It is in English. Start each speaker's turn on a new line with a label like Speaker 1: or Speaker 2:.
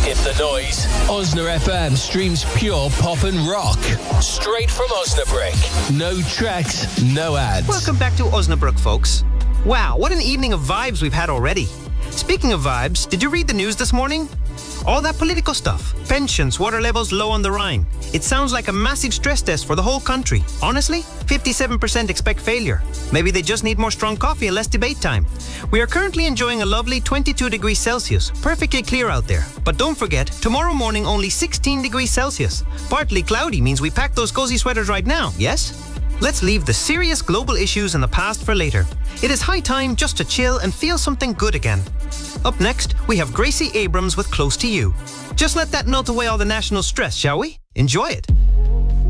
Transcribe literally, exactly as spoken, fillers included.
Speaker 1: Skip the noise. Osna F M streams pure pop and rock. Straight from Osnabrück. No tracks, no ads.
Speaker 2: Welcome back to Osnabrück, folks. Wow, what an evening of vibes we've had already. Speaking of vibes, did you read the news this morning? All that political stuff. Pensions, water levels low on the Rhine. It sounds like a massive stress test for the whole country. Honestly, fifty-seven percent expect failure. Maybe they just need more strong coffee and less debate time. We are currently enjoying a lovely twenty-two degrees Celsius. Perfectly clear out there. But don't forget, tomorrow morning only sixteen degrees Celsius. Partly cloudy means we pack those cozy sweaters right now, yes? Let's leave the serious global issues in the past for later. It is high time just to chill and feel something good again. Up next, we have Gracie Abrams with Close to You. Just let that melt away all the national stress, shall we? Enjoy it.